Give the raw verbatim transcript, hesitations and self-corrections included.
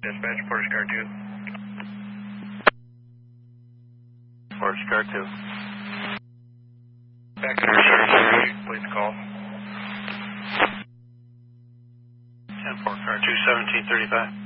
Dispatch, Portage Car two. Portage Car two. Back in our service, please call. ten four Car two, seventeen thirty-five.